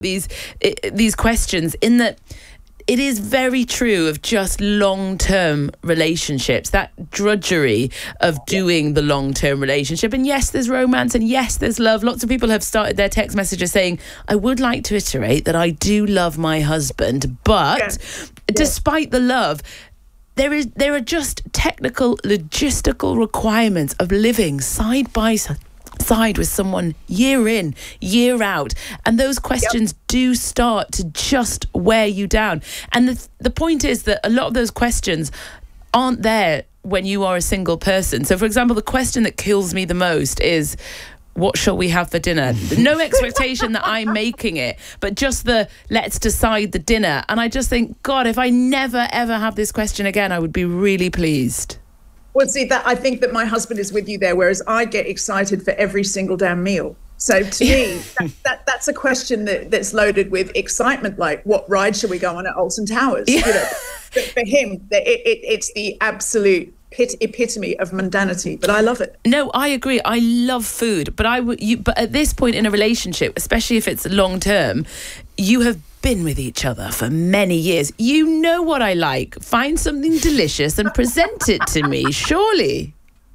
these questions, in that it is very true of just long-term relationships, that drudgery of doing the long-term relationship. And yes, there's romance, and yes, there's love. Lots of people have started their text messages saying, I would like to iterate that I do love my husband, but despite the love, there are just technical, logistical requirements of living side by side with someone year in, year out, and those questions do start to just wear you down. And the point is that a lot of those questions aren't there when you are a single person. So, for example, the question that kills me the most is, what shall we have for dinner? No expectation that I'm making it, but just let's decide the dinner. And I just think, God, if I never, ever have this question again, I would be really pleased. Well, see, that I think that my husband is with you there, whereas I get excited for every single damn meal. So to me, that's a question that's loaded with excitement, like what ride shall we go on at Alton Towers? You know, but for him, it's the absolute epitome of mundanity, but I love it. No, I agree. I love food, but but at this point in a relationship, especially if it's long term, you have been with each other for many years. You know what I like. Find something delicious and present it to me, surely.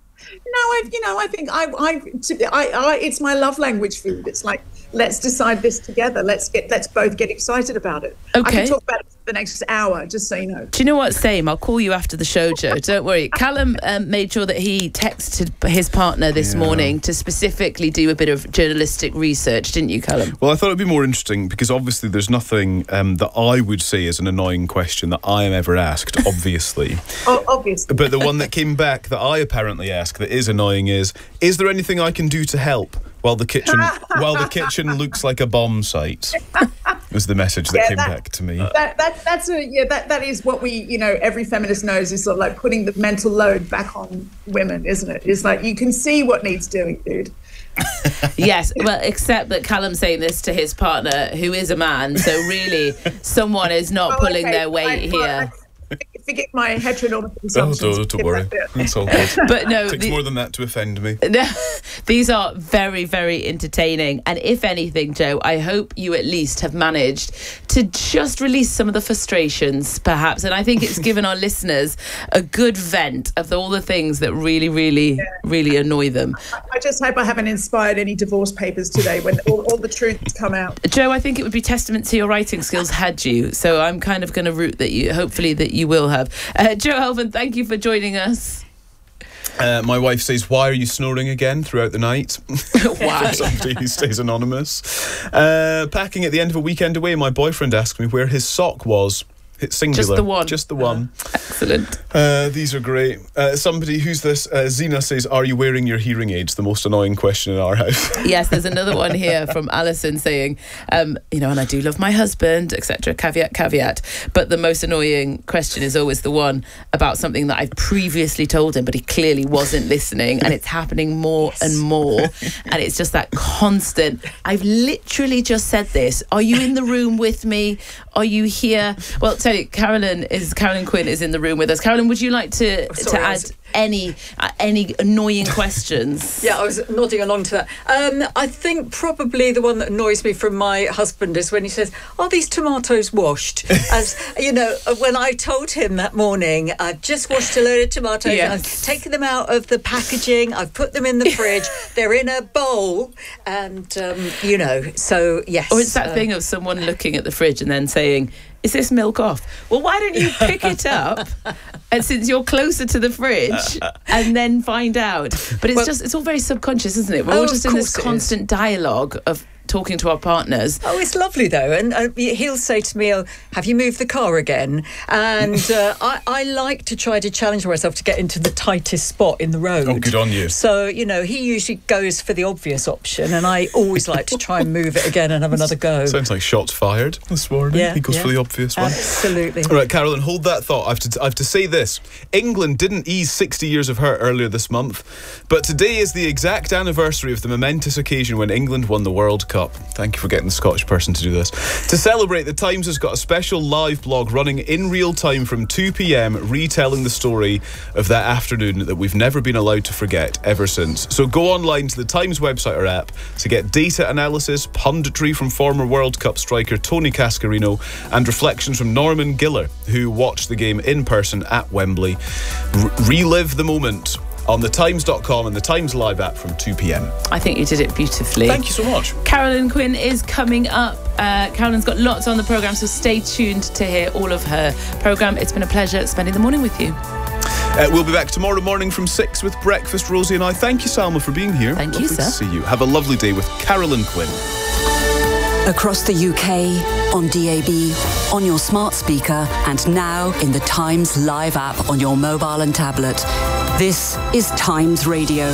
No, I think it's my love language, food. It's like, let's decide this together. Let's both get excited about it. Okay. I can talk about it for the next hour, just so you know. Do you know what? Same. I'll call you after the show, Joe. Don't worry. Callum made sure that he texted his partner this morning to specifically do a bit of journalistic research, didn't you, Callum? Well, I thought it'd be more interesting because obviously there's nothing that I would say is an annoying question that I am ever asked, obviously. Obviously. But the one that came back that I apparently ask that is annoying is there anything I can do to help while the kitchen looks like a bomb site? Was the message that came back to me. That is what we, every feminist knows, is sort of like putting the mental load back on women, isn't it? It's like, you can see what needs doing, dude. Yes, well, except that Callum's saying this to his partner, who is a man, so really someone is not pulling their weight here. Forget my heteronormative assumptions. Oh, don't worry. It's all good. But no, it takes more than that to offend me. These are very, very entertaining. And if anything, Joe, I hope you at least have managed to just release some of the frustrations, perhaps. And I think it's given our listeners a good vent of all the things that really, really, really annoy them. I just hope I haven't inspired any divorce papers today when all the truth has come out. Joe, I think it would be testament to your writing skills had you. So I'm kind of going to root that hopefully that you will have. Joe Helvan, thank you for joining us. My wife says, why are you snoring again throughout the night? Why? For somebody who stays anonymous. Packing at the end of a weekend away, my boyfriend asked me where his sock was. It's singular. Just the one. Just the one. Excellent. These are great. Somebody, who's this? Zena says, are you wearing your hearing aids? The most annoying question in our house. Yes, there's another one here from Alison saying, and I do love my husband, etc. Caveat, caveat. But the most annoying question is always the one about something that I've previously told him, but he clearly wasn't listening. And it's happening more and more. And it's just that constant, I've literally just said this. Are you in the room with me? Are you here? Well, tell you, Carolyn Quinn is in the room with us. Carolyn, would you like to add any annoying questions? Yeah, I was nodding along to that. I think probably the one that annoys me from my husband is when he says, are these tomatoes washed? As you know, when I told him that morning, I've just washed a load of tomatoes, I've taken them out of the packaging, I've put them in the fridge, they're in a bowl, and so yes. Or it's that thing of someone looking at the fridge and then saying, is this milk off? Well, why don't you pick it up, and since you're closer to the fridge, and then find out? But it's all very subconscious, isn't it? We're all just in this constant dialogue of talking to our partners. Oh, it's lovely though, and he'll say to me, have you moved the car again? And I like to try to challenge myself to get into the tightest spot in the road. Oh, good on you. So he usually goes for the obvious option, and I always like to try and move it again and have another go. Sounds like shots fired this morning. He goes for the obvious one. Absolutely. All right, Carolyn, hold that thought. I have to say this. England didn't ease 60 years of hurt earlier this month, but today is the exact anniversary of the momentous occasion when England won the World Cup. Cup. Thank you for getting the Scottish person to do this. To celebrate, The Times has got a special live blog running in real time from 2 p.m, retelling the story of that afternoon that we've never been allowed to forget ever since. So go online to the Times website or app to get data analysis, punditry from former World Cup striker Tony Cascarino, and reflections from Norman Giller, who watched the game in person at Wembley. Relive the moment on thetimes.com and the Times Live app from 2 p.m. I think you did it beautifully. Thank you so much. Carolyn Quinn is coming up. Carolyn's got lots on the programme, so stay tuned to hear all of her programme. It's been a pleasure spending the morning with you. We'll be back tomorrow morning from 6 with Breakfast, Rosie and I. Thank you, Salma, for being here. Thank you, sir. Lovely to see you. Have a lovely day with Carolyn Quinn. Across the UK, on DAB, on your smart speaker, and now in the Times Live app on your mobile and tablet. This is Times Radio.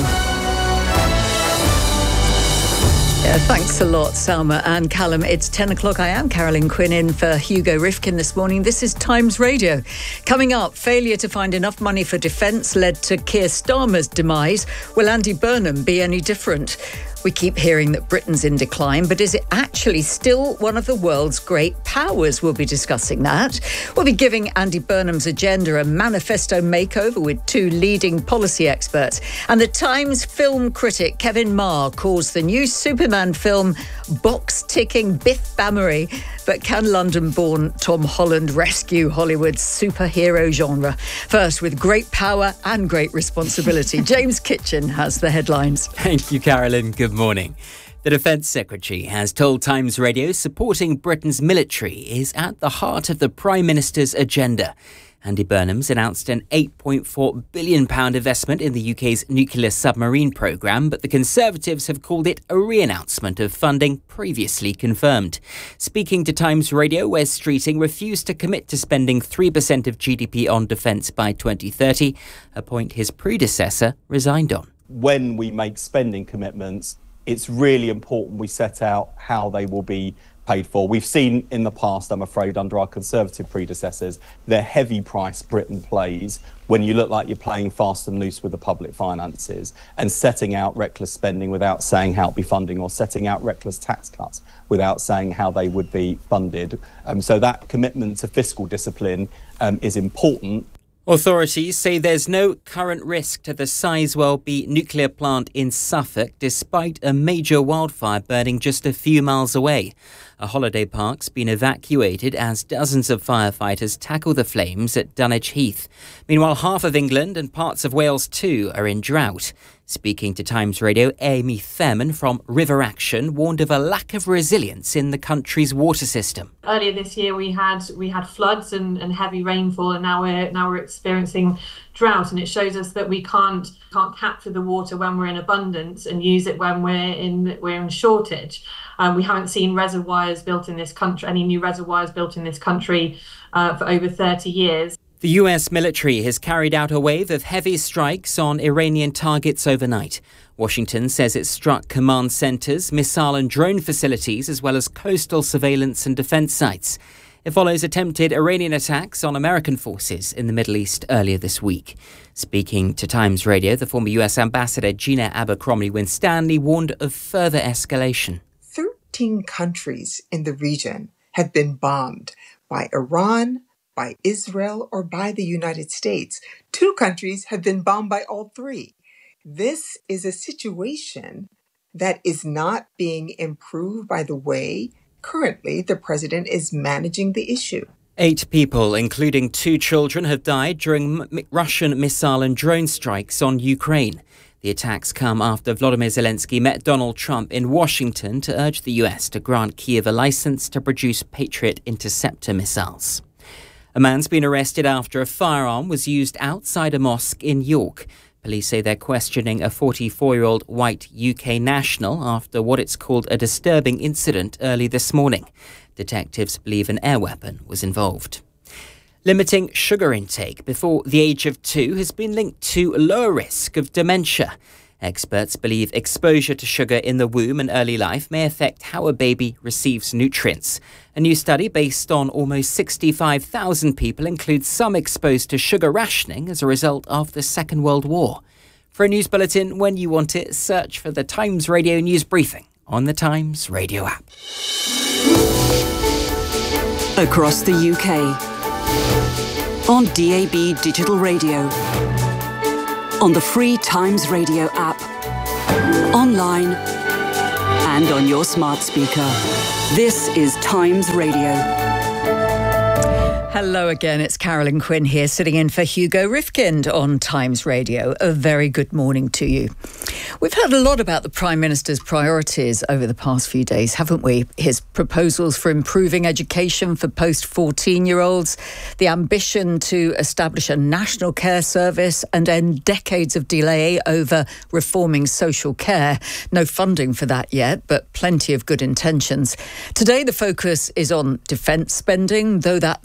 Yeah, thanks a lot, Salma and Callum. It's 10 o'clock. I am Carolyn Quinn in for Hugo Rifkin this morning. This is Times Radio. Coming up, failure to find enough money for defence led to Keir Starmer's demise. Will Andy Burnham be any different? We keep hearing that Britain's in decline, but is it actually still one of the world's great powers? We'll be discussing that. We'll be giving Andy Burnham's agenda a manifesto makeover with two leading policy experts. And the Times film critic Kevin Marr calls the new Superman film box-ticking Biff Bammery. But can London-born Tom Holland rescue Hollywood's superhero genre? First, with great power and great responsibility, James Kitchen has the headlines. Thank you, Carolyn. Good morning. The Defence Secretary has told Times Radio supporting Britain's military is at the heart of the Prime Minister's agenda. Andy Burnham's announced an £8.4 billion investment in the UK's nuclear submarine programme, but the Conservatives have called it a re-announcement of funding previously confirmed. Speaking to Times Radio, Wes Streeting refused to commit to spending 3% of GDP on defence by 2030, a point his predecessor resigned on. When we make spending commitments, it's really important we set out how they will be paid for. We've seen in the past, I'm afraid, under our Conservative predecessors, the heavy price Britain plays when you look like you're playing fast and loose with the public finances and setting out reckless spending without saying how it be funding, or setting out reckless tax cuts without saying how they would be funded. So that commitment to fiscal discipline is important. Authorities say there's no current risk to the Sizewell B nuclear plant in Suffolk, despite a major wildfire burning just a few miles away. A holiday park's been evacuated as dozens of firefighters tackle the flames at Dunwich Heath. Meanwhile, half of England and parts of Wales too are in drought. Speaking to Times Radio, Amy Fairman from River Action warned of a lack of resilience in the country's water system. Earlier this year we had floods and heavy rainfall, and now we're experiencing drought, and it shows us that we can't capture the water when we're in abundance and use it when we're in shortage. We haven't seen reservoirs built in this country, any new reservoirs built in this country for over 30 years. The US military has carried out a wave of heavy strikes on Iranian targets overnight. Washington says it struck command centres, missile and drone facilities, as well as coastal surveillance and defence sites. It follows attempted Iranian attacks on American forces in the Middle East earlier this week. Speaking to Times Radio, the former US ambassador Gina Abercrombie Winstanley warned of further escalation. 13 countries in the region have been bombed by Iran, by Israel, or by the United States. 2 countries have been bombed by all 3. This is a situation that is not being improved by the way currently the president is managing the issue. 8 people, including 2 children, have died during Russian missile and drone strikes on Ukraine. The attacks come after Volodymyr Zelensky met Donald Trump in Washington to urge the US to grant Kyiv a license to produce Patriot interceptor missiles. A man's been arrested after a firearm was used outside a mosque in York. Police say they're questioning a 44-year-old white UK national after what it's called a disturbing incident early this morning. Detectives believe an air weapon was involved. Limiting sugar intake before the age of 2 has been linked to lower risk of dementia. Experts believe exposure to sugar in the womb and early life may affect how a baby receives nutrients. A new study based on almost 65,000 people includes some exposed to sugar rationing as a result of the Second World War. For a news bulletin when you want it, search for the Times Radio News Briefing on the Times Radio app. Across the UK, on DAB Digital Radio, on the free Times Radio app, online and on your smart speaker. This is Times Radio. Hello again, it's Carolyn Quinn here, sitting in for Hugo Rifkind on Times Radio. A very good morning to you. We've heard a lot about the Prime Minister's priorities over the past few days, haven't we? His proposals for improving education for post-14-year-olds, the ambition to establish a national care service and end decades of delay over reforming social care. No funding for that yet, but plenty of good intentions. Today, the focus is on defence spending, though that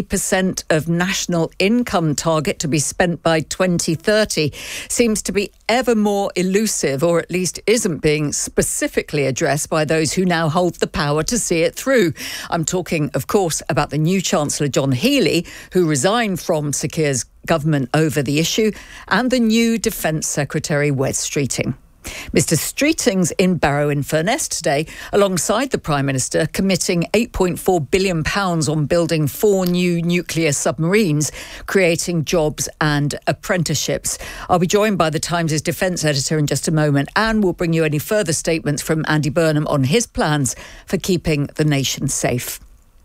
3% of national income target to be spent by 2030 seems to be ever more elusive, or at least isn't being specifically addressed by those who now hold the power to see it through. I'm talking, of course, about the new Chancellor John Healey, who resigned from Sir Keir's government over the issue, and the new Defence Secretary Wes Streeting. Mr Streeting's in Barrow-in-Furness today, alongside the Prime Minister, committing £8.4 billion on building 4 new nuclear submarines, creating jobs and apprenticeships. I'll be joined by the Times' defence editor in just a moment, and we'll bring you any further statements from Andy Burnham on his plans for keeping the nation safe.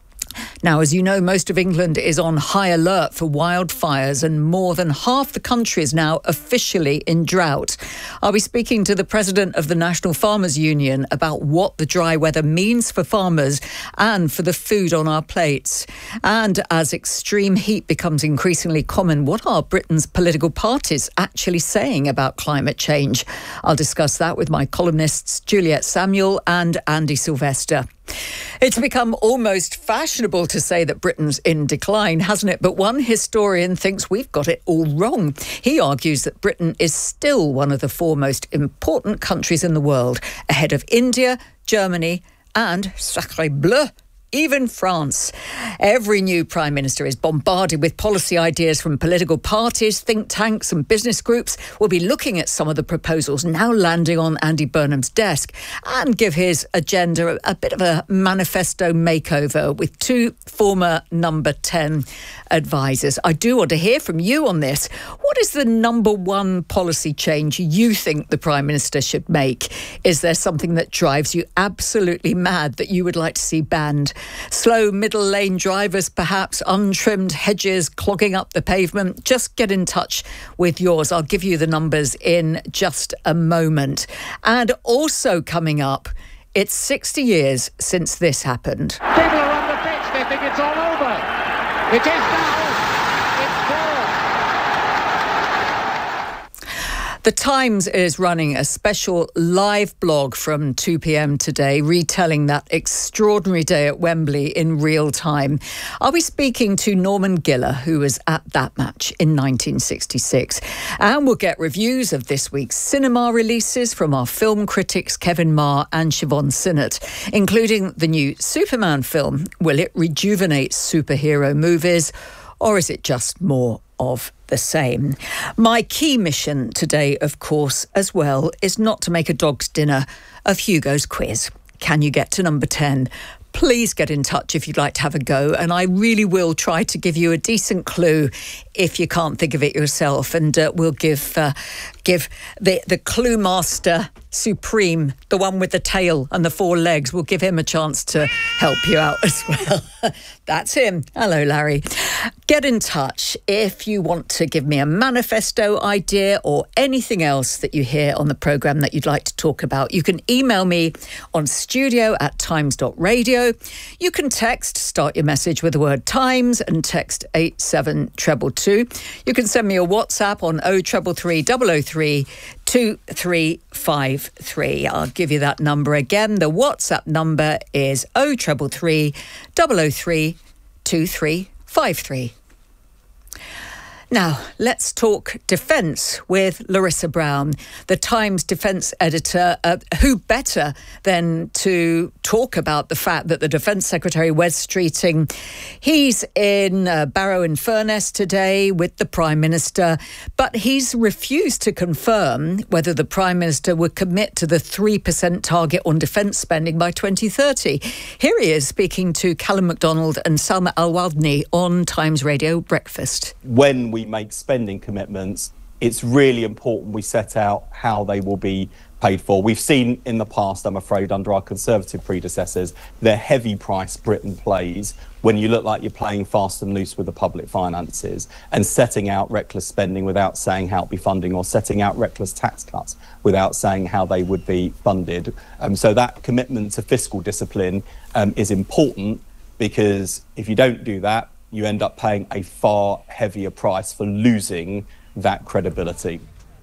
Now, as you know, most of England is on high alert for wildfires, and more than half the country is now officially in drought. I'll be speaking to the president of the National Farmers Union about what the dry weather means for farmers and for the food on our plates. And as extreme heat becomes increasingly common, what are Britain's political parties actually saying about climate change? I'll discuss that with my columnists Juliet Samuel and Andy Sylvester. It's become almost fashionable to say that Britain's in decline, hasn't it? But one historian thinks we've got it all wrong. He argues that Britain is still one of the 4 most important countries in the world, ahead of India, Germany and, sacré bleu, even France. Every new Prime Minister is bombarded with policy ideas from political parties, think tanks and business groups. We'll be looking at some of the proposals now landing on Andy Burnham's desk and give his agenda a bit of a manifesto makeover with 2 former number 10 advisors. I do want to hear from you on this. What is the number 1 policy change you think the Prime Minister should make? Is there something that drives you absolutely mad that you would like to see banned? Slow middle lane drivers, perhaps, untrimmed hedges clogging up the pavement. Just get in touch with yours. I'll give you the numbers in just a moment. And also coming up, it's 60 years since this happened. People are on the pitch, they think it's all over. It is now. It's 4. The Times is running a special live blog from 2 p.m. today, retelling that extraordinary day at Wembley in real time. I'll be speaking to Norman Giller, who was at that match in 1966. And we'll get reviews of this week's cinema releases from our film critics Kevin Marr and Siobhan Sinnott, including the new Superman film. Will it rejuvenate superhero movies, or is it just more of the same? My key mission today, of course, as well, is not to make a dog's dinner of Hugo's quiz. Can you get to number 10? Please get in touch if you'd like to have a go, and I really will try to give you a decent clue if you can't think of it yourself, and we'll give the clue master supreme, the one with the tail and the 4 legs, we'll give him a chance to help you out as well. That's him. Hello, Larry. Get in touch if you want to give me a manifesto idea or anything else that you hear on the programme that you'd like to talk about. You can email me on studio@times.radio. You can start your message with the word Times and text 87222. You can send me a WhatsApp on 0333 003 2353. I'll give you that number again. The WhatsApp number is 0333 003 2353. Now, let's talk defence with Larissa Brown, the Times defence editor. Who better than to talk about the fact that the Defence Secretary, Wes Streeting, he's in Barrow-in-Furness today with the Prime Minister, but he's refused to confirm whether the Prime Minister would commit to the 3% target on defence spending by 2030. Here he is speaking to Callum MacDonald and Salma Al-Wadni on Times Radio Breakfast. When we make spending commitments, it's really important we set out how they will be paid for. We've seen in the past, I'm afraid, under our Conservative predecessors, the heavy price Britain plays when you look like you're playing fast and loose with the public finances and setting out reckless spending without saying how it be funding, or setting out reckless tax cuts without saying how they would be funded. So that commitment to fiscal discipline is important, because if you don't do that, you end up paying a far heavier price for losing that credibility.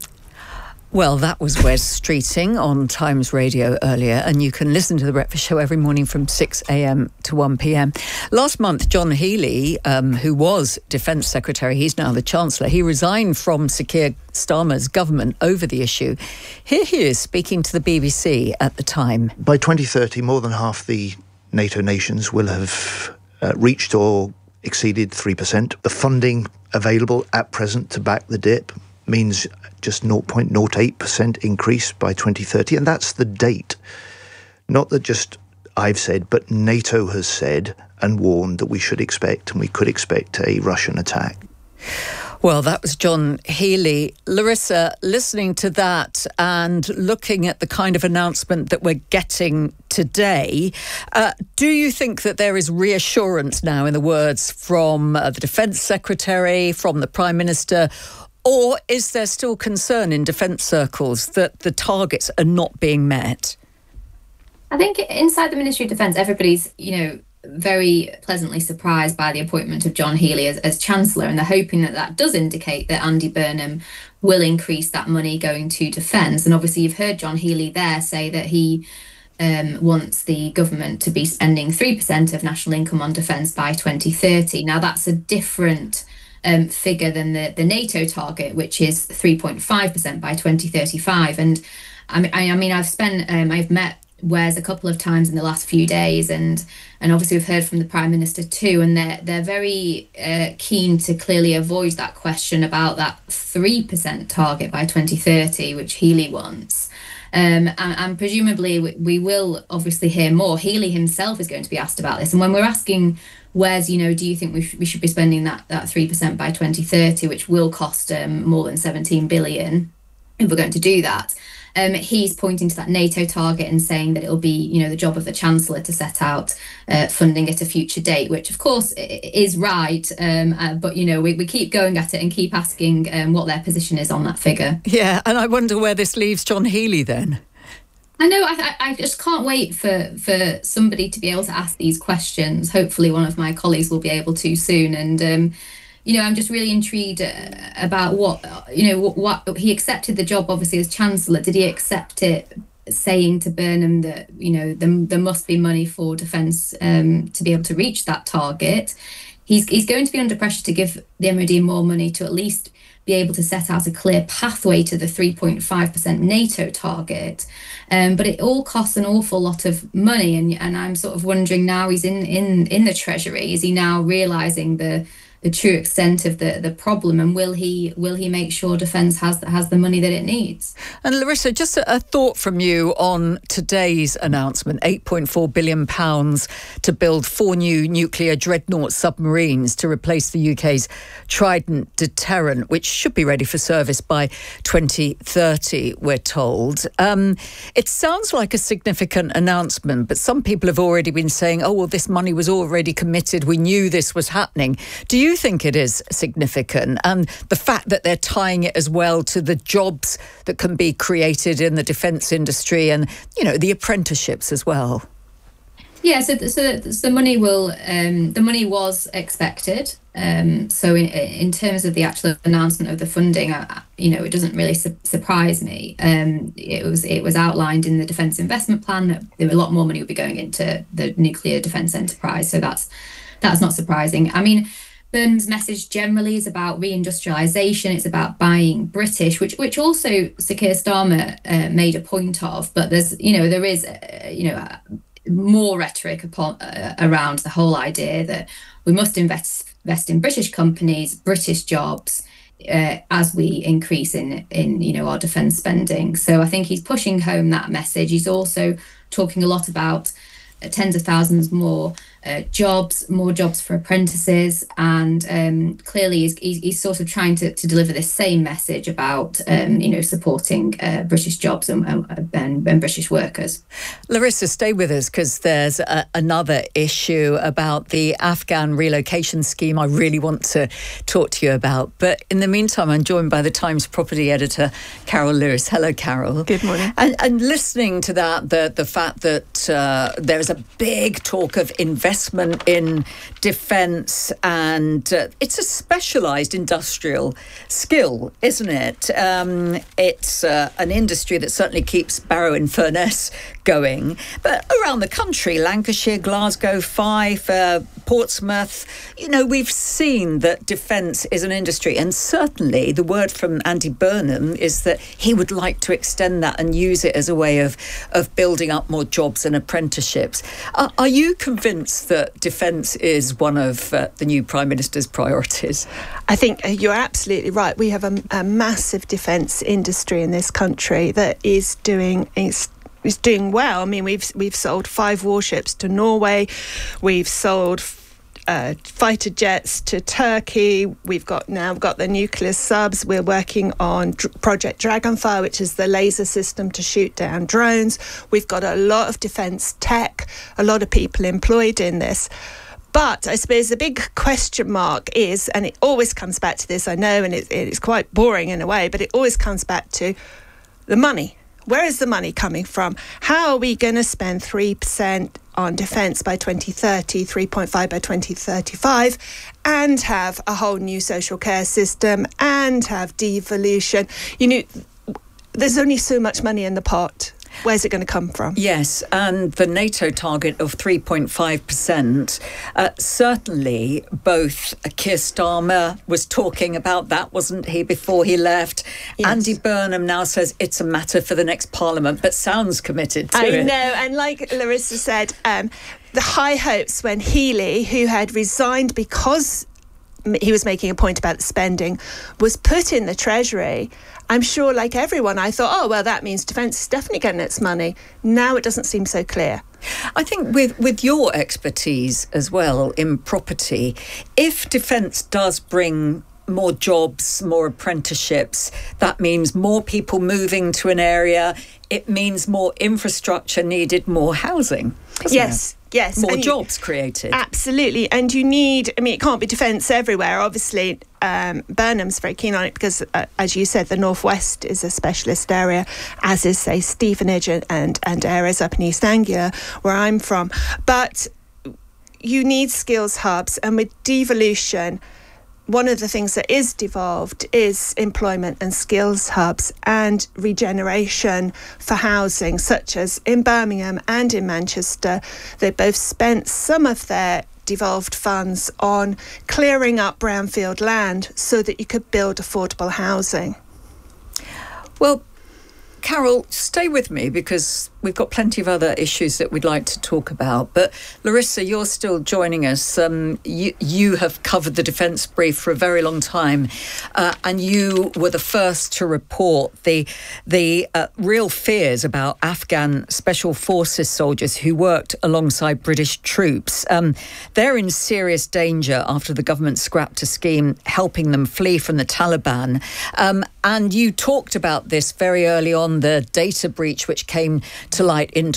Well, that was Wes Streeting on Times Radio earlier, and you can listen to The Breakfast Show every morning from 6 a.m. to 1 p.m. Last month, John Healey, who was Defence Secretary, he's now the Chancellor, he resigned from Sir Keir Starmer's government over the issue. Here he is speaking to the BBC at the time. By 2030, more than half the NATO nations will have reached or exceeded 3%. The funding available at present to back the dip means just 0.08% increase by 2030, and that's the date. Not that just I've said, but NATO has said and warned that we should expect, and we could expect, a Russian attack. Well, that was John Healey. Larissa, listening to that and looking at the kind of announcement that we're getting today, do you think that there is reassurance now in the words from the Defence Secretary, from the Prime Minister, or is there still concern in defence circles that the targets are not being met? I think inside the Ministry of Defence, everybody's, very pleasantly surprised by the appointment of John Healey as Chancellor, and they're hoping that that does indicate that Andy Burnham will increase that money going to defence. And obviously you've heard John Healey there say that he wants the government to be spending 3% of national income on defence by 2030. Now that's a different figure than the NATO target, which is 3.5% by 2035. And I mean I've met Wes a couple of times in the last few days, and obviously we've heard from the Prime Minister too, and they're very keen to clearly avoid that question about that 3% target by 2030, which Healey wants. And presumably we will obviously hear more. Healey himself is going to be asked about this, and when we're asking Wes, do you think we should be spending that 3% by 2030, which will cost more than 17 billion if we're going to do that? He's pointing to that NATO target and saying that it'll be, the job of the Chancellor to set out funding at a future date, which of course is right. But, we keep going at it and keep asking what their position is on that figure. Yeah, and I wonder where this leaves John Healey then. I know, I just can't wait for somebody to be able to ask these questions. Hopefully one of my colleagues will be able to soon. And, I'm just really intrigued about what he accepted the job, obviously, as Chancellor. Did he accept it saying to Burnham that, there must be money for defence to be able to reach that target? He's going to be under pressure to give the MOD more money to at least be able to set out a clear pathway to the 3.5% NATO target. But it all costs an awful lot of money. And I'm sort of wondering, now he's in the Treasury, is he now realising the true extent of the problem, and will he make sure defence has the money that it needs? And Larissa, just a thought from you on today's announcement: £8.4 billion to build 4 new nuclear dreadnought submarines to replace the UK's Trident deterrent, which should be ready for service by 2030, we're told. It sounds like a significant announcement, but some people have already been saying, oh, well, this money was already committed, we knew this was happening. Do you think it is significant? And the fact that they're tying it as well to the jobs that can be created in the defence industry and, the apprenticeships as well? Yeah, so the money the money was expected. So in terms of the actual announcement of the funding, it doesn't really surprise me. It was outlined in the Defence Investment Plan that a lot more money would be going into the nuclear defence enterprise. So that's not surprising. I mean, Burnham's message generally is about reindustrialisation. It's about buying British, which also Sir Keir Starmer made a point of. But there is more rhetoric around the whole idea that we must invest in British companies, British jobs, as we increase in our defence spending. So I think he's pushing home that message. He's also talking a lot about tens of thousands more jobs for apprentices, and clearly he's sort of trying to deliver this same message about supporting British jobs and British workers. Larissa, stay with us, because there's another issue about the Afghan relocation scheme I really want to talk to you about. But in the meantime, I'm joined by the Times property editor, Carol Lewis. Hello, Carol. Good morning. And listening to that, the fact that there is a big talk of investment in defence, and it's a specialised industrial skill, isn't it? It's an industry that certainly keeps Barrow and Furness going. But around the country, Lancashire, Glasgow, Fife, Portsmouth, we've seen that defence is an industry. And certainly the word from Andy Burnham is that he would like to extend that and use it as a way of building up more jobs and apprenticeships. Are you convinced that defence is one of the new Prime Minister's priorities? I think you're absolutely right. We have a massive defence industry in this country that is doing well. I mean, we've sold 5 warships to Norway. We've sold fighter jets to Turkey. We've now got the nuclear subs. We're working on Project Dragonfire, which is the laser system to shoot down drones. We've got a lot of defence tech, a lot of people employed in this. But I suppose the big question mark is, and it always comes back to this, I know, and it's quite boring in a way, but it always comes back to the money. Where is the money coming from? How are we going to spend 3% on defence by 2030, 3.5 by 2035, and have a whole new social care system and have devolution? There's only so much money in the pot. Where's it going to come from? Yes, and the NATO target of 3.5%, certainly both Keir Starmer was talking about that, wasn't he, before he left? Yes. Andy Burnham now says it's a matter for the next Parliament, but sounds committed to it. I know, and like Larissa said, the high hopes when Healey, who had resigned because he was making a point about the spending, was put in the Treasury. I'm sure, like everyone, I thought, oh, well, that means defence is definitely getting its money. Now it doesn't seem so clear. I think with your expertise as well in property, if defence does bring more jobs, more apprenticeships, that means more people moving to an area. It means more infrastructure needed, more housing. Yes. Yes. More jobs created. Absolutely. And you need, it can't be defence everywhere. Obviously, Burnham's very keen on it because, as you said, the Northwest is a specialist area, as is, say, Stevenage and areas up in East Anglia, where I'm from. But you need skills hubs. And with devolution, one of the things that is devolved is employment and skills hubs and regeneration for housing, such as in Birmingham and in Manchester. They both spent some of their devolved funds on clearing up brownfield land so that you could build affordable housing. Well, Carol, stay with me because we've got plenty of other issues that we'd like to talk about. But Larissa, you're still joining us. You have covered the defence brief for a very long time, and you were the first to report the real fears about Afghan Special Forces soldiers who worked alongside British troops. They're in serious danger after the government scrapped a scheme helping them flee from the Taliban. And you talked about this very early on, the data breach which came to light in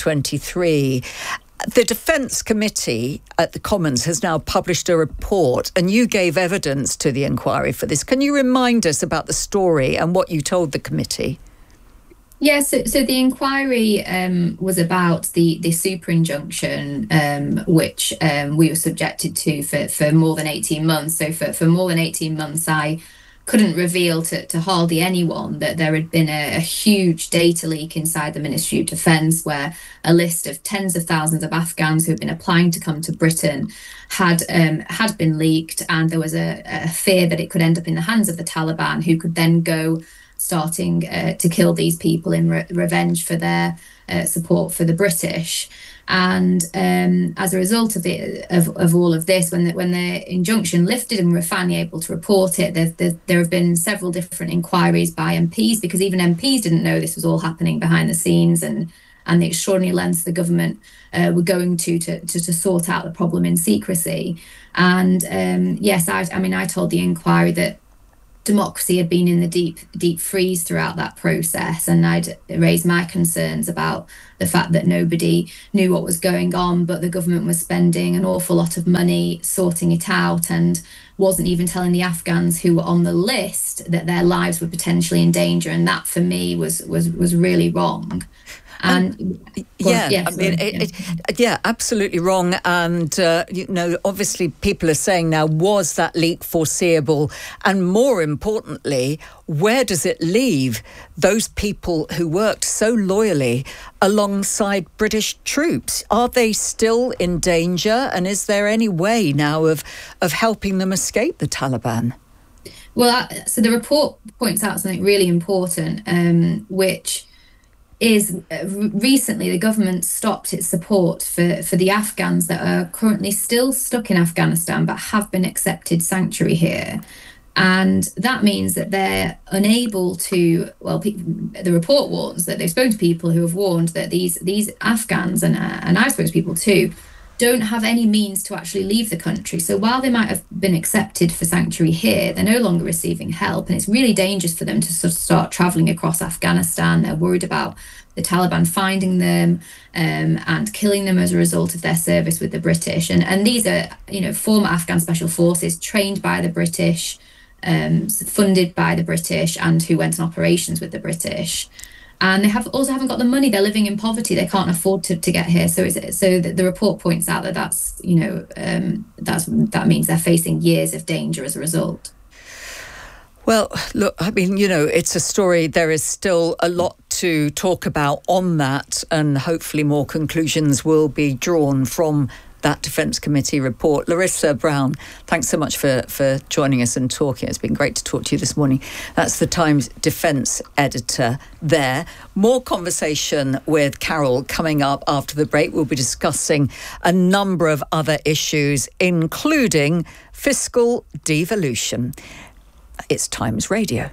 2023. The Defence Committee at the Commons has now published a report, and you gave evidence to the inquiry for this. Can you remind us about the story and what you told the committee? Yes, so the inquiry was about the super injunction, which we were subjected to for more than 18 months. So for more than 18 months, I couldn't reveal to hardly anyone that there had been a huge data leak inside the Ministry of Defence, where a list of tens of thousands of Afghans who had been applying to come to Britain had been leaked, and there was a fear that it could end up in the hands of the Taliban, who could then go starting to kill these people in revenge for their support for the British. And as a result of all of this, when the injunction lifted and we were finally able to report it, there have been several different inquiries by MPs, because even MPs didn't know this was all happening behind the scenes, and the extraordinary lengths the government were going to sort out the problem in secrecy. And yes, I told the inquiry that democracy had been in the deep freeze throughout that process, and I'd raised my concerns about the fact that nobody knew what was going on, but the government was spending an awful lot of money sorting it out, and wasn't even telling the Afghans who were on the list that their lives were potentially in danger, and that for me was really wrong. And absolutely wrong. And obviously people are saying now, was that leak foreseeable? And more importantly, where does it leave those people who worked so loyally alongside British troops? Are they still in danger? And is there any way now of helping them escape the Taliban? Well, so the report points out something really important, which is recently the government stopped its support for the Afghans that are currently still stuck in Afghanistan but have been accepted sanctuary here. And that means that they're unable to, the report warns that they've spoken to people who have warned that these Afghans, and I've spoken to people too, don't have any means to actually leave the country. So while they might have been accepted for sanctuary here, they're no longer receiving help, and it's really dangerous for them to sort of start travelling across Afghanistan. They're worried about the Taliban finding them and killing them as a result of their service with the British. And these are, former Afghan special forces trained by the British, funded by the British, and who went on operations with the British. And they haven't got the money. They're living in poverty. They can't afford to get here. So the report points out that that means they're facing years of danger as a result. Well, look, it's a story. There is still a lot to talk about on that, and hopefully more conclusions will be drawn from that Defence Committee report. Larissa Brown, thanks so much for joining us and talking. It's been great to talk to you this morning. That's the Times Defence editor there. More conversation with Carol coming up after the break. We'll be discussing a number of other issues, including fiscal devolution. It's Times Radio.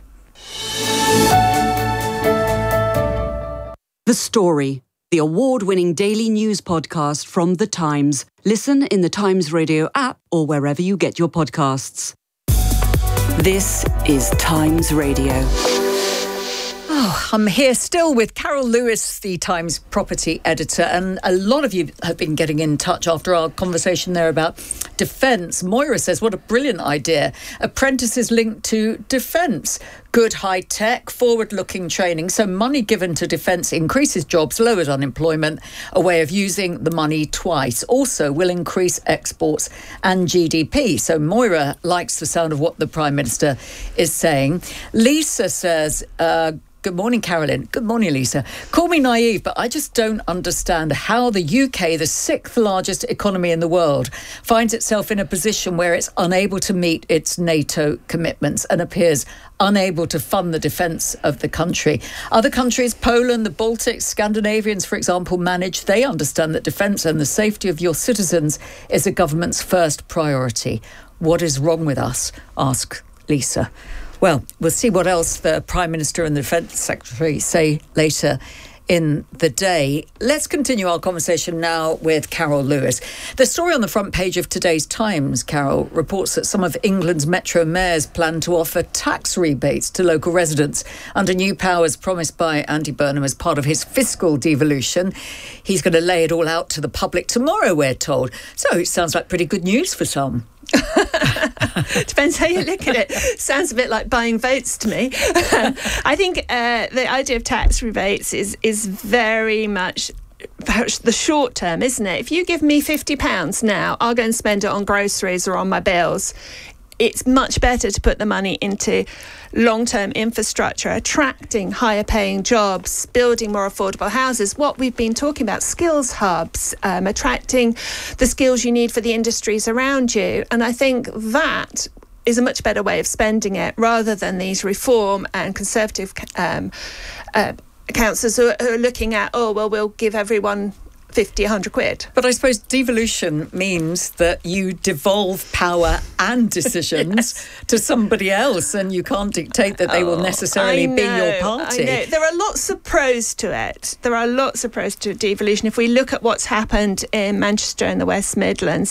The Story, the award-winning daily news podcast from The Times. Listen in the Times Radio app or wherever you get your podcasts. This is Times Radio. Oh, I'm here still with Carol Lewis, the Times property editor, and a lot of you have been getting in touch after our conversation there about defence. Moira says, what a brilliant idea. Apprentices linked to defence. Good high-tech, forward-looking training. So money given to defence increases jobs, lowers unemployment, a way of using the money twice. Also will increase exports and GDP. So Moira likes the sound of what the Prime Minister is saying. Lisa says, good morning, Carolyn. Good morning, Lisa. Call me naive, but I just don't understand how the UK, the sixth largest economy in the world, finds itself in a position where it's unable to meet its NATO commitments and appears unable to fund the defence of the country. Other countries, Poland, the Baltics, Scandinavians, for example, manage. They understand that defence and the safety of your citizens is a government's first priority. What is wrong with us? Ask Lisa. Well, we'll see what else the Prime Minister and the Defence Secretary say later in the day. Let's continue our conversation now with Carol Lewis. The story on the front page of today's Times, Carol, reports that some of England's metro mayors plan to offer tax rebates to local residents under new powers promised by Andy Burnham as part of his fiscal devolution. He's going to lay it all out to the public tomorrow, we're told. So it sounds like pretty good news for some. Depends how you look at it. Sounds a bit like buying votes to me. I think the idea of tax rebates is very much the short term, isn't it? If you give me £50 now, I'll go and spend it on groceries or on my bills. it's much better to put the money into long-term infrastructure, attracting higher paying jobs, building more affordable houses, what we've been talking about, skills hubs, attracting the skills you need for the industries around you. And I think that is a much better way of spending it, rather than these reform and conservative councillors who are looking at, we'll give everyone 50, 100 quid. But I suppose devolution means that you devolve power and decisions to somebody else, and you can't dictate that they will necessarily be your party. I know. There are lots of pros to it. There are lots of pros to devolution. If we look at what's happened in Manchester and the West Midlands,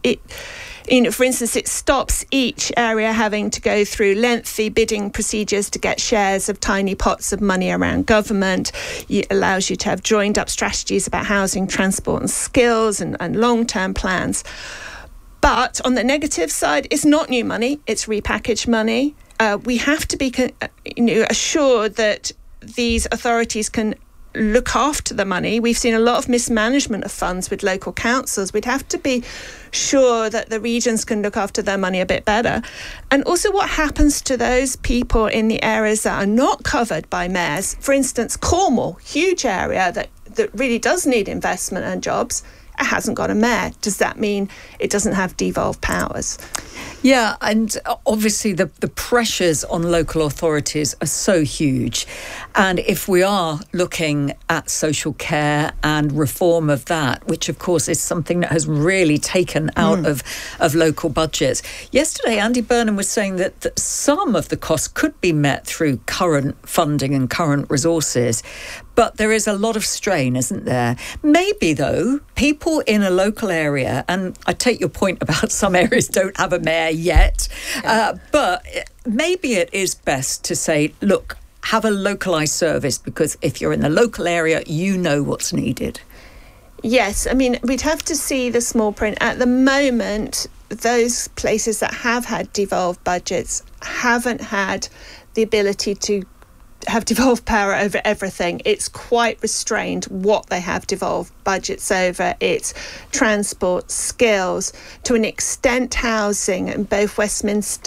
for instance, it stops each area having to go through lengthy bidding procedures to get shares of tiny pots of money around government. It allows you to have joined up strategies about housing, transport and skills and long-term plans. But on the negative side, it's not new money, it's repackaged money. We have to be assured that these authorities can look after the money. We've seen a lot of mismanagement of funds with local councils. We'd have to be sure that the regions can look after their money a bit better. And also what happens to those people in the areas that are not covered by mayors. For instance, Cornwall, huge area that really does need investment and jobs. It hasn't got a mayor. Does that mean it doesn't have devolved powers? Yeah, and obviously the pressures on local authorities are so huge. And if we are looking at social care and reform of that, which of course is something that has really taken out of local budgets. Yesterday, Andy Burnham was saying that some of the costs could be met through current funding and current resources. But there is a lot of strain, isn't there? Maybe, though, people in a local area, and I take your point about some areas don't have a mayor yet, but maybe it is best to say, look, have a localised service, because if you're in the local area, you know what's needed. Yes, I mean, we'd have to see the small print. At the moment, those places that have had devolved budgets haven't had the ability to have devolved power over everything. It's quite restrained what they have devolved budgets over. It's transport, skills, to an extent housing, and both West Midlands,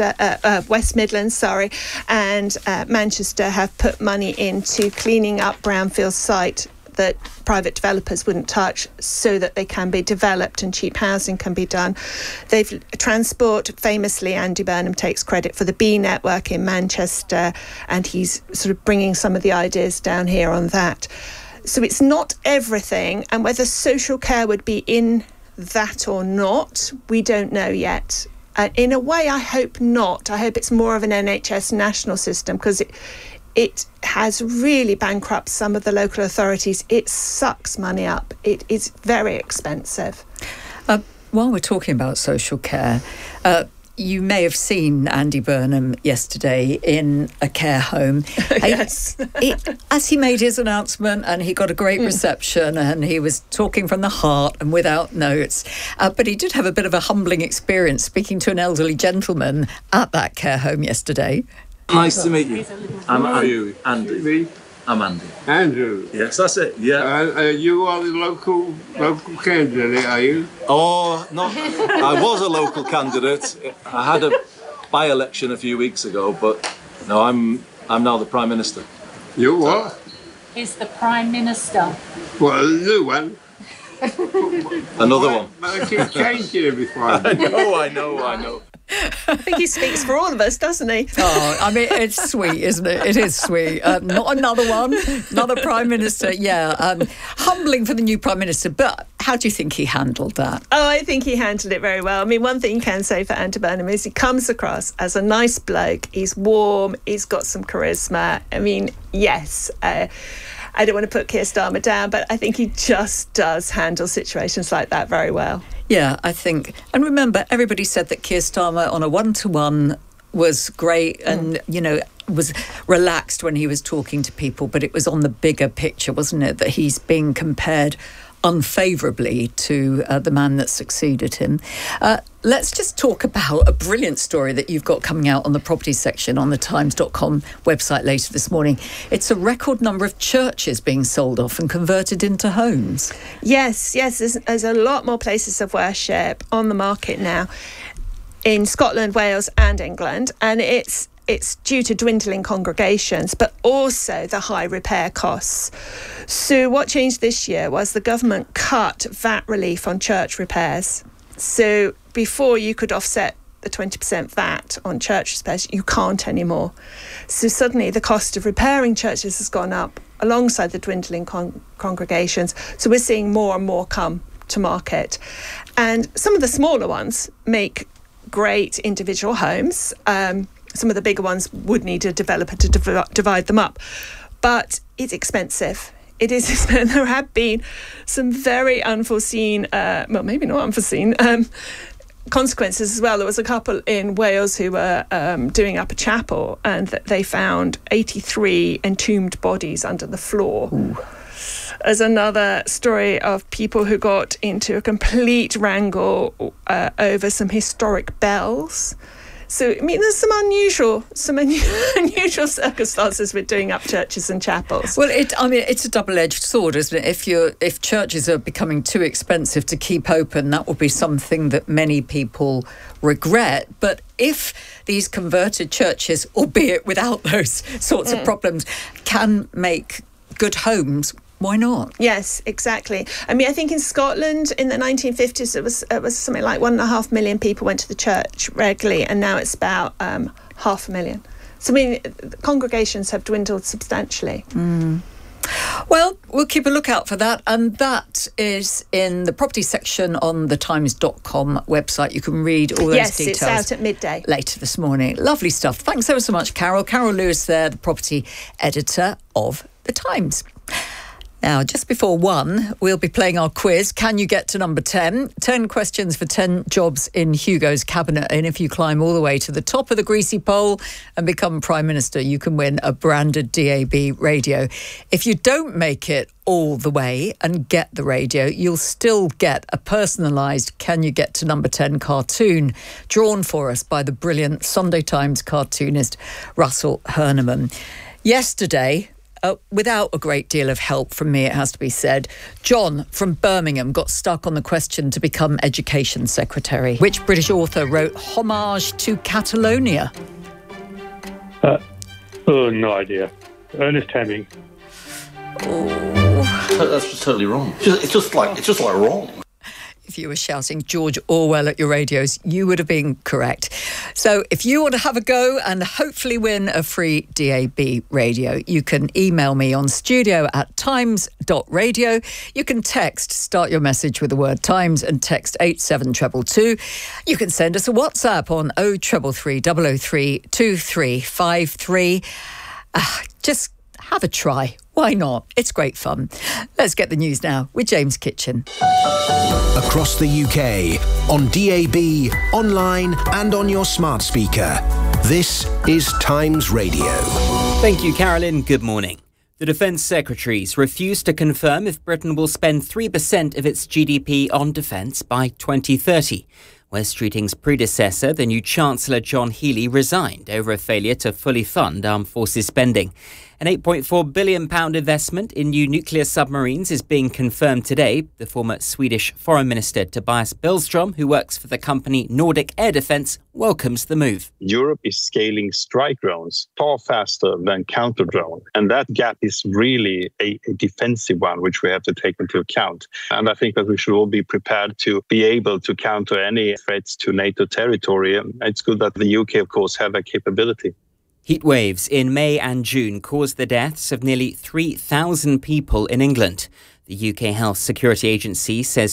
and Manchester have put money into cleaning up brownfield site that private developers wouldn't touch, so that they can be developed and cheap housing can be done. They've transport, famously Andy Burnham takes credit for the B network in Manchester, and he's sort of bringing some of the ideas down here on that. So it's not everything, and whether social care would be in that or not, we don't know yet. In a way, I hope not. I hope it's more of an NHS national system, because it has really bankrupted some of the local authorities. It sucks money up. It is very expensive. While we're talking about social care, you may have seen Andy Burnham yesterday in a care home. Yes. As he made his announcement, and he got a great reception, and he was talking from the heart and without notes. But he did have a bit of a humbling experience speaking to an elderly gentleman at that care home yesterday. Nice to meet you. I'm Andy. I'm Andy. Andrew? Yes, that's it, yeah. You are the local candidate, are you? Oh, no, I was a local candidate. I had a by-election a few weeks ago, but no, I'm now the Prime Minister. You what? He's the Prime Minister. Well, a new one? Another one. But I keep changing every time. I know. I think he speaks for all of us, doesn't he? Oh, I mean, it's sweet, isn't it? It is sweet. Not another one, another Prime Minister. Yeah, humbling for the new Prime Minister. But how do you think he handled that? Oh, I think he handled it very well. I mean, one thing you can say for Andy Burnham is he comes across as a nice bloke. He's warm. He's got some charisma. I mean, yes. I don't want to put Keir Starmer down, but I think he just does handle situations like that very well. Yeah, I think. And remember, everybody said that Keir Starmer on a one-to-one was great and, was relaxed when he was talking to people, but it was on the bigger picture, wasn't it, that he's being compared unfavourably to the man that succeeded him. Let's just talk about a brilliant story that you've got coming out on the property section on the times.com website later this morning. It's a record number of churches being sold off and converted into homes. Yes, there's a lot more places of worship on the market now. in Scotland, Wales and England, and it's due to dwindling congregations, but also the high repair costs. So what changed this year was the government cut VAT relief on church repairs. So before you could offset the 20% VAT on church repairs, you can't anymore. So suddenly the cost of repairing churches has gone up alongside the dwindling congregations. So we're seeing more and more come to market. And some of the smaller ones make great individual homes. Some of the bigger ones would need a developer to divide them up. But it's expensive. It is expensive. There have been some very unforeseen, well, maybe not unforeseen, consequences as well. There was a couple in Wales who were doing up a chapel, and they found 83 entombed bodies under the floor. Ooh. There's another story of people who got into a complete wrangle over some historic bells. So, I mean, there's some unusual circumstances with doing up churches and chapels. Well, it's a double-edged sword, isn't it? If churches are becoming too expensive to keep open, that will be something that many people regret. But if these converted churches, albeit without those sorts of problems, can make good homes, why not? Yes, exactly. I mean, I think in Scotland in the 1950s, it was something like 1.5 million people went to the church regularly, and now it's about 500,000. So, I mean, congregations have dwindled substantially. Mm. Well, we'll keep a lookout for that, and that is in the property section on the times.com website. You can read all those details. Yes, it's out at midday. Later this morning. Lovely stuff. Thanks ever so much, Carol. Carol Lewis there, the property editor of The Times. Now, just before 1, we'll be playing our quiz. Can you get to number 10? 10 questions for 10 jobs in Hugo's cabinet. And if you climb all the way to the top of the greasy pole and become Prime Minister, you can win a branded DAB radio. If you don't make it all the way and get the radio, you'll still get a personalised Can You Get to Number 10 cartoon drawn for us by the brilliant Sunday Times cartoonist Russell Herneman. Yesterday, without a great deal of help from me, it has to be said, John from Birmingham got stuck on the question to become Education Secretary. Which British author wrote Homage to Catalonia? No idea. Ernest Heming. Oh. That's just totally wrong. It's just like wrong. If you were shouting George Orwell at your radios, you would have been correct. So if you want to have a go and hopefully win a free DAB radio, you can email me on studio@times.radio. You can start your message with the word Times and text 87222. You can send us a WhatsApp on 0333 003 2353. Just have a try. Why not? It's great fun. Let's get the news now with James Kitchen. Across the UK, on DAB, online and on your smart speaker. This is Times Radio. Thank you, Carolyn. Good morning. The Defence Secretaries refused to confirm if Britain will spend 3% of its GDP on defence by 2030. Wes Streeting's predecessor, the new Chancellor John Healey, resigned over a failure to fully fund armed forces spending. An £8.4 billion investment in new nuclear submarines is being confirmed today. The former Swedish Foreign Minister Tobias Billström, who works for the company Nordic Air Defence, welcomes the move. Europe is scaling strike drones far faster than counter drone. And that gap is really a defensive one, which we have to take into account. And I think that we should all be prepared to be able to counter any threats to NATO territory. And it's good that the UK, of course, have that capability. Heat waves in May and June caused the deaths of nearly 3,000 people in England. The UK Health Security Agency says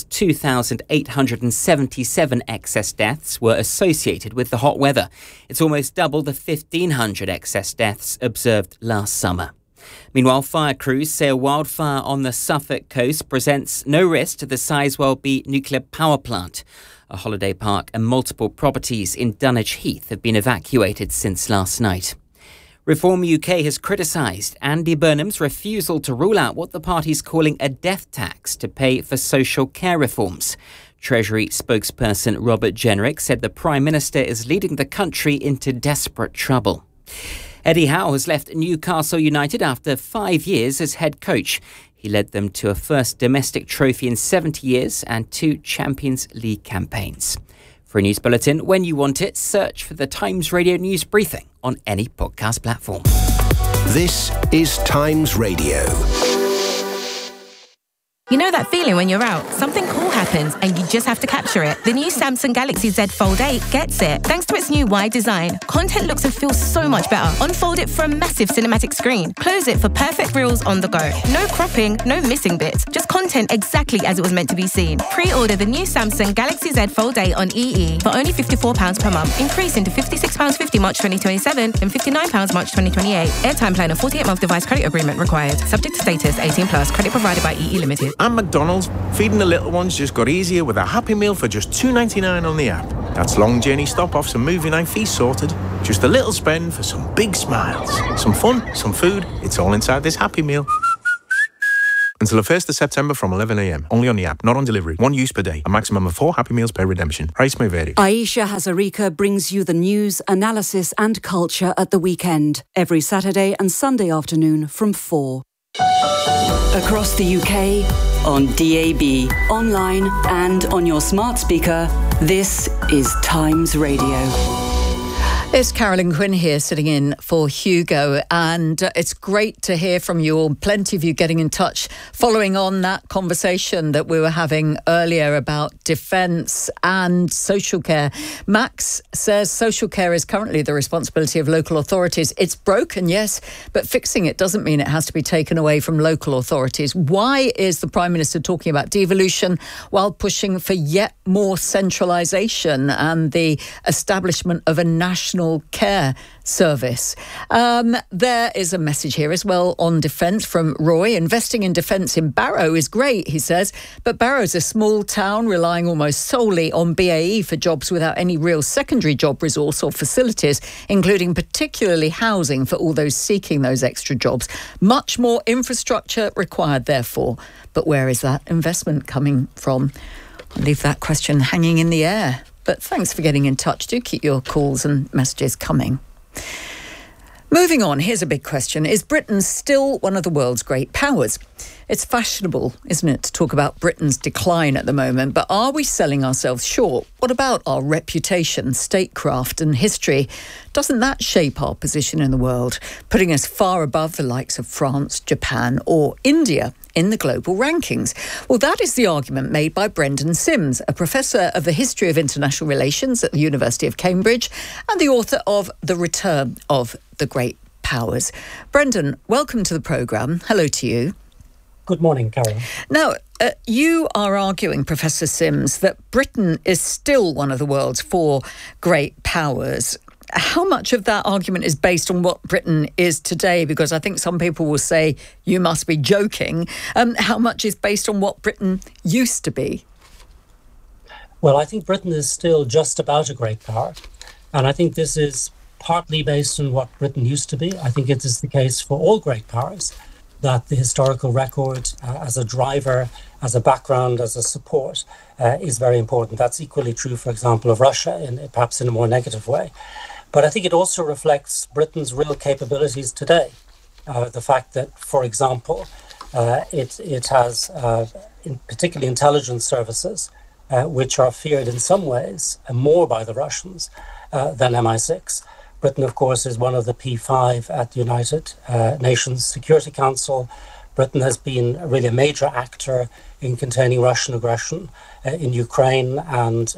2,877 excess deaths were associated with the hot weather. It's almost double the 1,500 excess deaths observed last summer. Meanwhile, fire crews say a wildfire on the Suffolk coast presents no risk to the Sizewell B nuclear power plant. A holiday park and multiple properties in Dunwich Heath have been evacuated since last night. Reform UK has criticised Andy Burnham's refusal to rule out what the party's calling a death tax to pay for social care reforms. Treasury spokesperson Robert Jenrick said the Prime Minister is leading the country into desperate trouble. Eddie Howe has left Newcastle United after 5 years as head coach. He led them to a first domestic trophy in 70 years and 2 Champions League campaigns. For a news bulletin when you want it, search for the Times Radio News Briefing on any podcast platform. This is Times Radio. You know that feeling when you're out, something cool happens and you just have to capture it? The new Samsung Galaxy Z Fold 8 gets it. Thanks to its new wide design, content looks and feels so much better. Unfold it for a massive cinematic screen. Close it for perfect reels on the go. No cropping, no missing bits. Just content exactly as it was meant to be seen. Pre-order the new Samsung Galaxy Z Fold 8 on EE for only £54 per month, increasing to £56.50 March 2027 and £59 March 2028. Airtime plan and 48-month device credit agreement required. Subject to status, 18+, credit provided by EE Limited. And McDonald's, feeding the little ones just got easier with a Happy Meal for just $2.99 on the app. That's long journey stop-offs and movie night feast sorted. Just a little spend for some big smiles. Some fun, some food, it's all inside this Happy Meal. Until the 1st of September from 11 a.m. Only on the app, not on delivery. 1 use per day. A maximum of 4 Happy Meals per redemption. Price may vary. Aisha Hazarika brings you the news, analysis and culture at the weekend. Every Saturday and Sunday afternoon from 4. Across the UK, on DAB, online and on your smart speaker, this is Times Radio. It's Carolyn Quinn here sitting in for Hugo, and it's great to hear from you all. Plenty of you getting in touch following on that conversation that we were having earlier about defence and social care. Max says social care is currently the responsibility of local authorities. It's broken, yes, but fixing it doesn't mean it has to be taken away from local authorities. Why is the Prime Minister talking about devolution while pushing for yet more centralisation and the establishment of a national care service? There is a message here as well on defence from Roy. Investing in defence in Barrow is great, he says, but Barrow's a small town relying almost solely on BAE for jobs without any real secondary job resource or facilities, including particularly housing for all those seeking those extra jobs. Much more infrastructure required, therefore. But where is that investment coming from? I'll leave that question hanging in the air. But thanks for getting in touch. Do keep your calls and messages coming. Moving on, here's a big question. Is Britain still one of the world's great powers? It's fashionable, isn't it, to talk about Britain's decline at the moment, but are we selling ourselves short? What about our reputation, statecraft and history? Doesn't that shape our position in the world, putting us far above the likes of France, Japan or India in the global rankings? Well, that is the argument made by Brendan Sims, a professor of the history of international relations at the University of Cambridge and the author of The Return of the Great Powers. Brendan, welcome to the programme. Hello to you. Good morning, Carol. Now, you are arguing, Professor Sims, that Britain is still one of the world's 4 great powers. How much of that argument is based on what Britain is today? Because I think some people will say you must be joking. How much is based on what Britain used to be? Well, I think Britain is still just about a great power. And I think this is partly based on what Britain used to be. I think it is the case for all great powers that the historical record as a driver, as a background, as a support is very important. That's equally true, for example, of Russia, perhaps in a more negative way. But I think it also reflects Britain's real capabilities today. The fact that, for example, it has particularly intelligence services, which are feared in some ways more by the Russians than MI6. Britain, of course, is one of the P5 at the United Nations Security Council. Britain has been really a major actor in containing Russian aggression in Ukraine and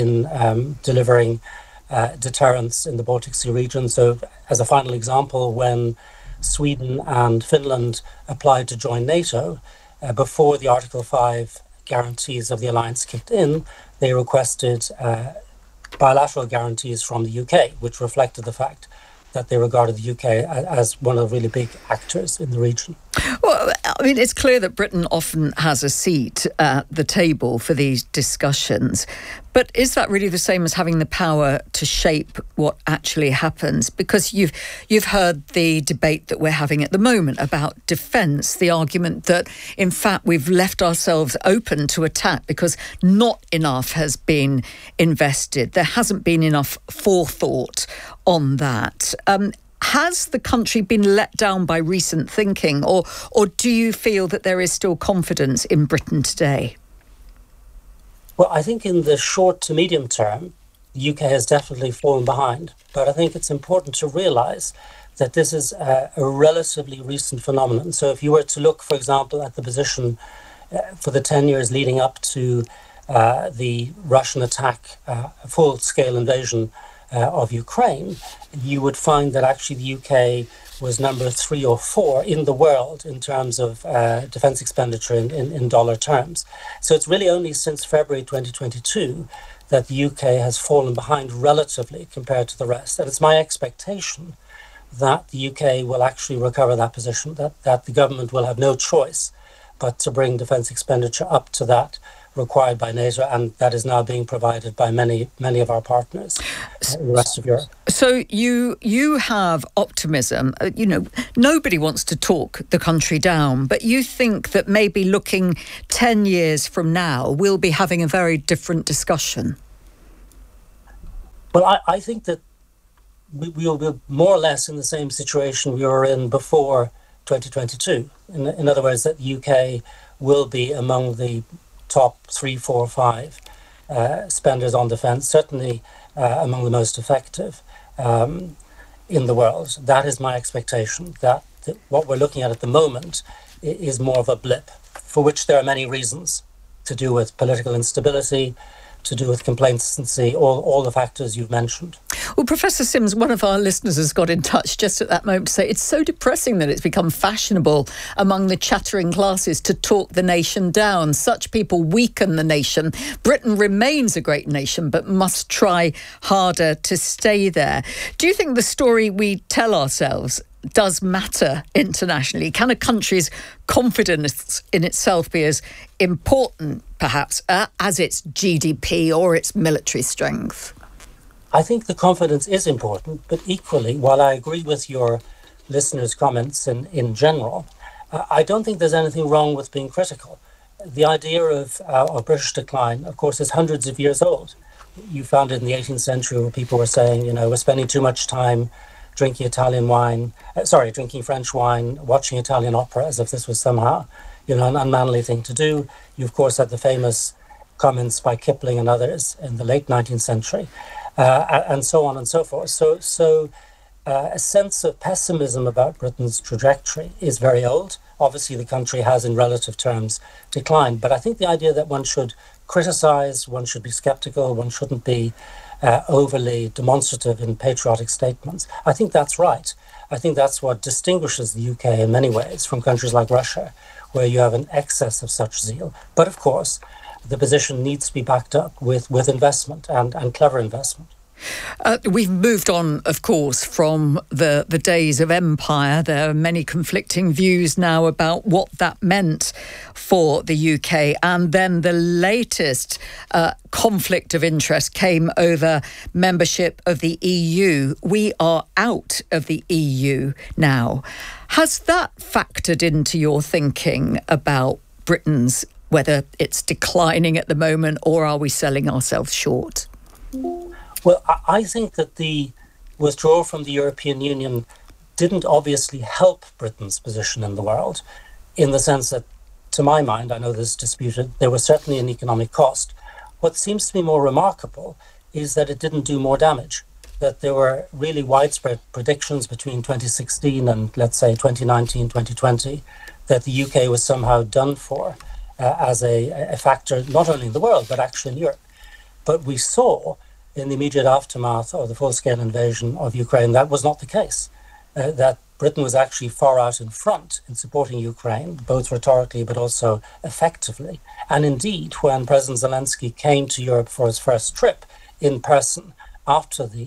in delivering deterrence in the Baltic Sea region. So, as a final example, when Sweden and Finland applied to join NATO, before the Article 5 guarantees of the alliance kicked in, they requested bilateral guarantees from the UK, which reflected the fact that they regarded the UK as one of the really big actors in the region. Well, I mean, it's clear that Britain often has a seat at the table for these discussions. But is that really the same as having the power to shape what actually happens? Because you've heard the debate that we're having at the moment about defence, the argument that, in fact, we've left ourselves open to attack because not enough has been invested. There hasn't been enough forethought on that. Has the country been let down by recent thinking, or do you feel that there is still confidence in Britain today? Well, I think in the short to medium term, the UK has definitely fallen behind. But I think it's important to realise that this is a relatively recent phenomenon. So if you were to look, for example, at the position for the 10 years leading up to the Russian attack, full-scale invasion of Ukraine, you would find that actually the UK was number 3 or 4 in the world in terms of defence expenditure in dollar terms. So it's really only since February 2022 that the UK has fallen behind relatively compared to the rest. And it's my expectation that the UK will actually recover that position, that the government will have no choice but to bring defence expenditure up to that required by NATO, and that is now being provided by many of our partners in the rest of Europe. So you have optimism. Nobody wants to talk the country down, but you think that maybe looking 10 years from now, we'll be having a very different discussion? Well, I think that we will be more or less in the same situation we were in before 2022. In other words, that the UK will be among the top 3, 4, 5 spenders on defence, certainly among the most effective in the world. That is my expectation, that what we're looking at the moment is more of a blip, for which there are many reasons, to do with political instability, to do with complacency, all the factors you've mentioned. Well, Professor Sims, one of our listeners has got in touch just at that moment to say it's so depressing that it's become fashionable among the chattering classes to talk the nation down. Such people weaken the nation. Britain remains a great nation, but must try harder to stay there. Do you think the story we tell ourselves does matter internationally? Can a country's confidence in itself be as important, perhaps, as its GDP or its military strength? I think the confidence is important, but equally, while I agree with your listeners' comments in general, I don't think there's anything wrong with being critical. The idea of British decline, of course, is hundreds of years old. You found it in the 18th century where people were saying, we're spending too much time drinking drinking French wine, watching Italian opera, as if this was somehow, an unmanly thing to do. You, of course, had the famous comments by Kipling and others in the late 19th century, and so on and so forth. So a sense of pessimism about Britain's trajectory is very old. Obviously, the country has, in relative terms, declined. But I think the idea that one should criticise, one should be sceptical, one shouldn't be overly demonstrative in patriotic statements, I think that's right. I think that's what distinguishes the UK in many ways from countries like Russia, where you have an excess of such zeal. But of course, the position needs to be backed up with investment and clever investment. We've moved on, of course, from the days of empire. There are many conflicting views now about what that meant for the UK. And then the latest conflict of interest came over membership of the EU. We are out of the EU now. Has that factored into your thinking about Britain's, whether it's declining at the moment, or are we selling ourselves short? Well, I think that the withdrawal from the European Union didn't obviously help Britain's position in the world, in the sense that, to my mind, I know this is disputed, there was certainly an economic cost. What seems to be more remarkable is that it didn't do more damage, that there were really widespread predictions between 2016 and, let's say, 2019, 2020, that the UK was somehow done for as a factor, not only in the world, but actually in Europe. But we saw in the immediate aftermath of the full-scale invasion of Ukraine, that was not the case. That Britain was actually far out in front in supporting Ukraine, both rhetorically but also effectively. And indeed, when President Zelensky came to Europe for his first trip in person after the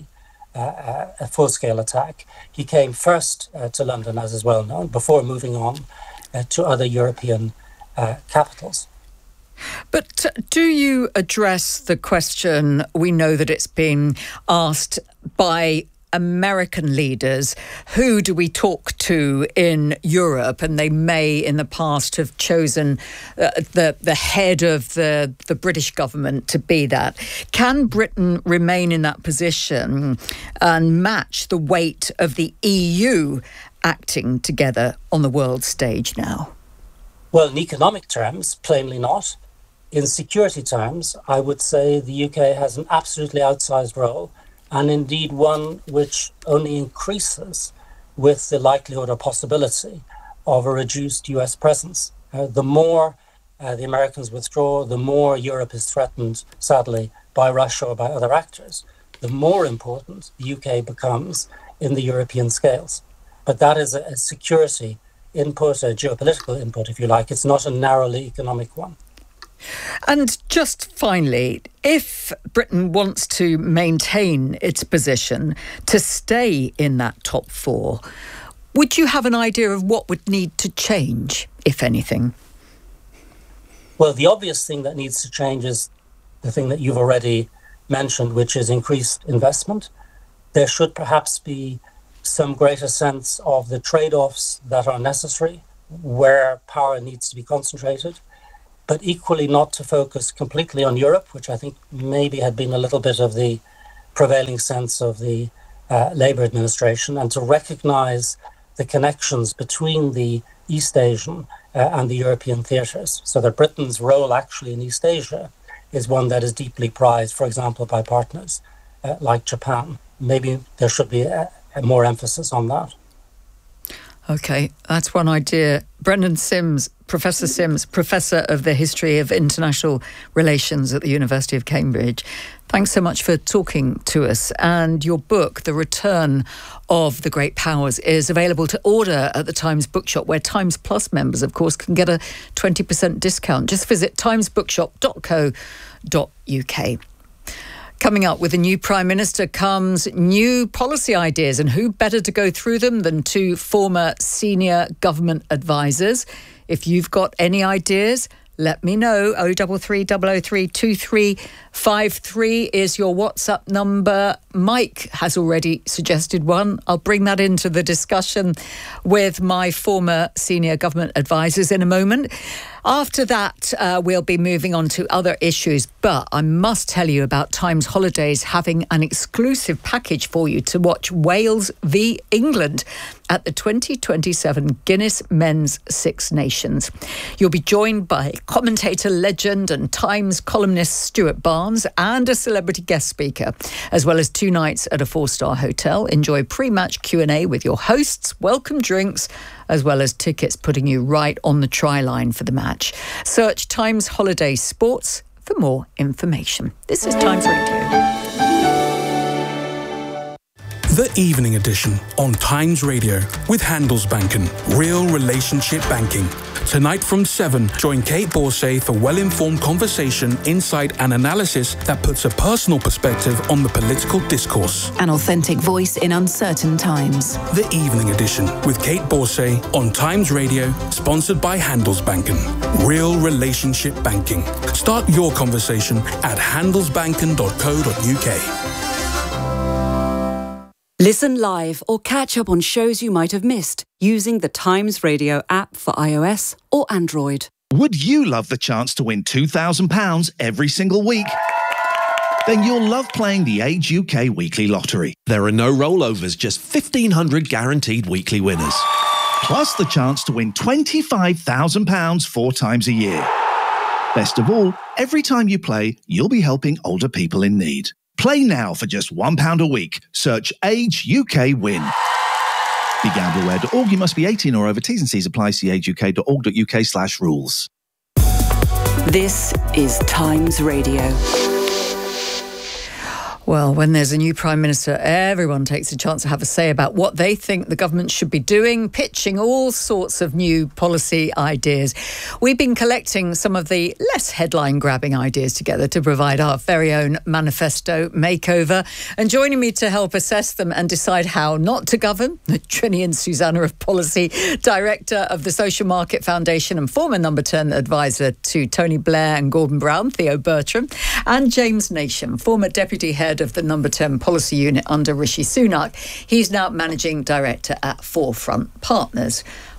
full-scale attack, he came first to London, as is well known, before moving on to other European capitals. But do you address the question, we know that it's been asked by American leaders, who do we talk to in Europe? And they may in the past have chosen the head of the British government to be that. Can Britain remain in that position and match the weight of the EU acting together on the world stage now? Well, in economic terms, plainly not. In security terms, I would say the UK has an absolutely outsized role, and indeed one which only increases with the likelihood or possibility of a reduced US presence. The more the Americans withdraw, the more Europe is threatened, sadly, by Russia or by other actors, the more important the UK becomes in the European scales. But that is a security input, a geopolitical input, if you like. It's not a narrowly economic one. And just finally, if Britain wants to maintain its position to stay in that top four, would you have an idea of what would need to change, if anything? Well, the obvious thing that needs to change is the thing that you've already mentioned, which is increased investment. There should perhaps be some greater sense of the trade-offs that are necessary, where power needs to be concentrated, but equally not to focus completely on Europe, which I think maybe had been a little bit of the prevailing sense of the Labour administration, and to recognise the connections between the East Asian and the European theatres, so that Britain's role actually in East Asia is one that is deeply prized, for example, by partners like Japan. Maybe there should be a more emphasis on that. OK, that's one idea. Brendan Sims, Professor Sims, Professor of the History of International Relations at the University of Cambridge. Thanks so much for talking to us. And your book, The Return of the Great Powers, is available to order at the Times Bookshop, where Times Plus members, of course, can get a 20% discount. Just visit timesbookshop.co.uk. Coming up with a new Prime Minister comes new policy ideas, and who better to go through them than two former senior government advisors? If you've got any ideas, let me know. 033 003 2353 is your WhatsApp number. Mike has already suggested one. I'll bring that into the discussion with my former senior government advisors in a moment. After that, we'll be moving on to other issues. But I must tell you about Times Holidays having an exclusive package for you to watch Wales v England at the 2027 Guinness Men's Six Nations. You'll be joined by commentator legend and Times columnist Stuart Barnes and a celebrity guest speaker, as well as 2 nights at a 4-star hotel. Enjoy pre-match Q&A with your hosts, welcome drinks, as well as tickets putting you right on the try line for the match. Search Times Holiday Sports for more information. This is Times Radio. The Evening Edition on Times Radio with Handelsbanken. Real relationship banking. Tonight from 7, join Kate Borsay for well-informed conversation, insight and analysis that puts a personal perspective on the political discourse. An authentic voice in uncertain times. The Evening Edition with Kate Borsay on Times Radio, sponsored by Handelsbanken. Real relationship banking. Start your conversation at handelsbanken.co.uk. Listen live or catch up on shows you might have missed using the Times Radio app for iOS or Android. Would you love the chance to win £2,000 every single week? Then you'll love playing the Age UK Weekly Lottery. There are no rollovers, just 1,500 guaranteed weekly winners. Plus the chance to win £25,000 4 times a year. Best of all, every time you play, you'll be helping older people in need. Play now for just £1 a week. Search Age UK Win. BeGambleAware.org. You must be 18 or over. T's and C's apply. See ageuk.org.uk/rules. This is Times Radio. Well, when there's a new Prime Minister, everyone takes a chance to have a say about what they think the government should be doing, pitching all sorts of new policy ideas. We've been collecting some of the less headline-grabbing ideas together to provide our very own manifesto makeover. And joining me to help assess them and decide how not to govern, Trinny and Susanna of Policy, Director of the Social Market Foundation and former Number 10 advisor to Tony Blair and Gordon Brown, Theo Bertram, and James Nation, former Deputy Head of the Number 10 Policy Unit under Rishi Sunak. He's now Managing Director at Forefront Partners.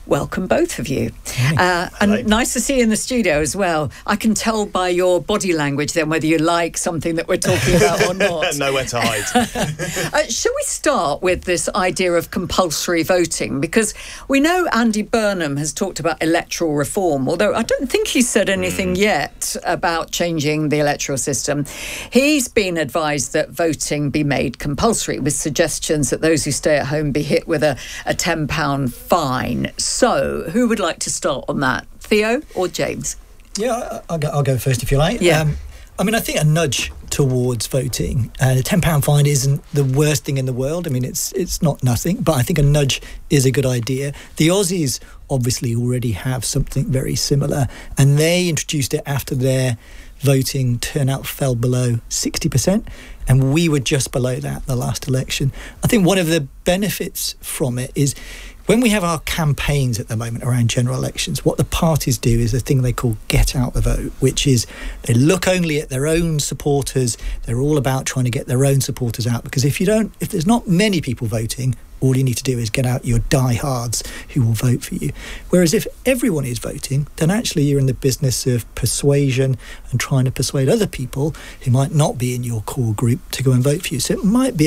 welcome both of you. And nice to see you in the studio as well. I can tell by your body language then whether you like something that we're talking about or not. Nowhere to hide. Shall we start with this idea of compulsory voting? Because we know Andy Burnham has talked about electoral reform, although I don't think he's said anything yet about changing the electoral system. He's been advised that voting be made compulsory, with suggestions that those who stay at home be hit with a £10 fine. So, who would like to start on that? Theo or James? Yeah, I'll go first if you like. Yeah. I mean, I think a nudge towards voting. The £10 fine isn't the worst thing in the world. I mean, it's not nothing, but I think a nudge is a good idea. The Aussies obviously already have something very similar, and they introduced it after their voting turnout fell below 60%, and we were just below that the last election. I think one of the benefits from it is when we have our campaigns at the moment around general elections, what the parties do is a thing they call get out the vote, which is they look only at their own supporters. They're all about trying to get their own supporters out, because if there's not many people voting, all you need to do is get out your diehards who will vote for you. Whereas if everyone is voting, then actually you're in the business of persuasion and trying to persuade other people who might not be in your core group to go and vote for you. So it might be